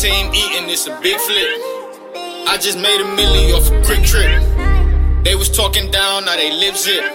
team eating, it's a big flip. I just made $1 million off a quick trip. They was talking down, now they lip zip.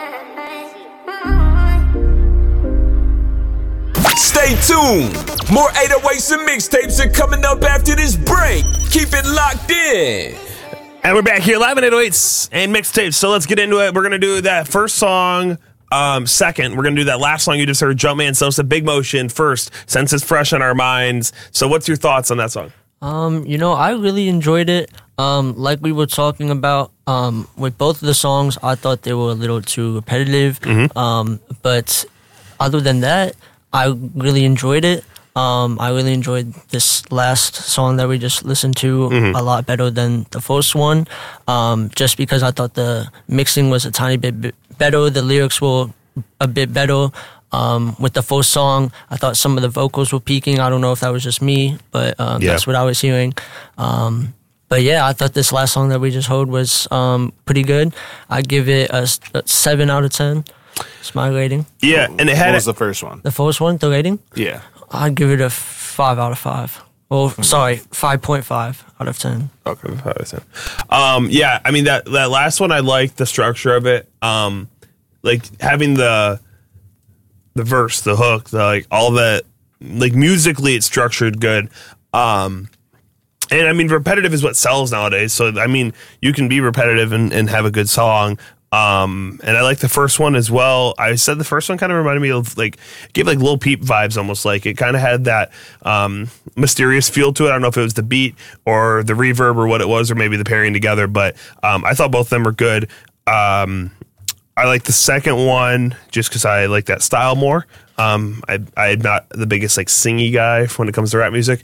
Stay tuned. More 808s and mixtapes are coming up after this break. Keep it locked in. And we're back here live on 808s and mixtapes. So let's get into it. We're going to do that first song second. We're going to do that last song you just heard, Jumpman Sosa, Big Motion, first, since it's fresh on our minds. So what's your thoughts on that song? I really enjoyed it. Like we were talking about, with both of the songs, I thought they were a little too repetitive. But other than that, I really enjoyed it. I really enjoyed this last song that we just listened to a lot better than the first one, just because I thought the mixing was a tiny bit better. The lyrics were a bit better. With the first song, I thought some of the vocals were peaking. I don't know if that was just me, but that's what I was hearing. But yeah, I thought this last song that we just heard was pretty good. I give it a 7 out of 10. It's my rating. Yeah, and it had... What was the first one? The first one, the rating? Yeah. I'd give it a 5 out of 5. Well, sorry, 5.5 out of 10. Okay, 5 out of 10. Yeah, I mean, that last one, I liked the structure of it. Like, having the verse, the hook, all that, like, musically it's structured good. And I mean, repetitive is what sells nowadays. So, I mean, you can be repetitive and have a good song. And I like the first one as well. I said the first one kind of reminded me of gave Lil Peep vibes almost. Like it kind of had that mysterious feel to it. I don't know if it was the beat or the reverb or what it was, or maybe the pairing together, but I thought both of them were good. I like the second one just because I like that style more. I'm not the biggest singy guy when it comes to rap music.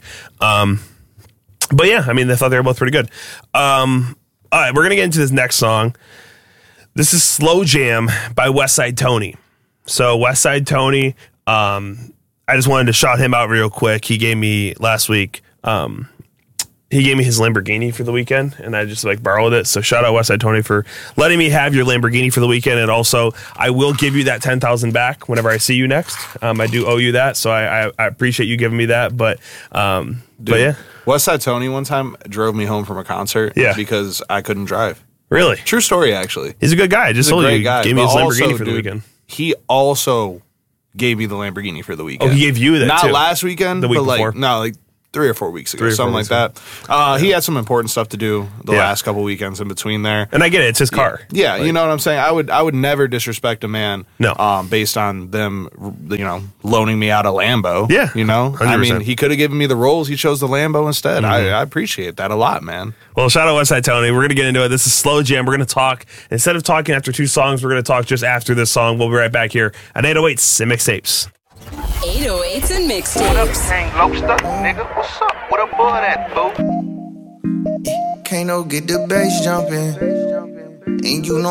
But yeah, I mean, I thought they were both pretty good. All right, we're going to get into this next song. This is Slow Jam by Westside Tony. So Westside Tony, I just wanted to shout him out real quick. He gave me last week, he gave me his Lamborghini for the weekend, and I just borrowed it. So shout out Westside Tony for letting me have your Lamborghini for the weekend. And also, I will give you that $10,000 back whenever I see you next. I do owe you that, so I appreciate you giving me that. But yeah, Westside Tony one time drove me home from a concert because I couldn't drive. Really? True story, actually. He's a good guy. Just told you, guy, gave me his Lamborghini also, for the weekend. He also gave me the Lamborghini for the weekend. Oh, he gave you that Not too? last weekend, the week but before. 3 or 4 weeks ago, something like that. He had some important stuff to do the last couple weekends in between there. And I get it. It's his car. Yeah, you know what I'm saying? I would never disrespect a man based on them, loaning me out a Lambo. Yeah. 100%. I mean, he could have given me the rolls. He chose the Lambo instead. I appreciate that a lot, man. Well, shout out Westside Tony. We're going to get into it. This is Slow Jam. We're going to talk. Instead of talking after 2 songs, we're going to talk just after this song. We'll be right back here at 808s and Mixtapes. 808s and Mixtapes. What up, Hang Lobster? Nigga, what's up? What up, boy, that boo? Can't no get the bass jumping. And you know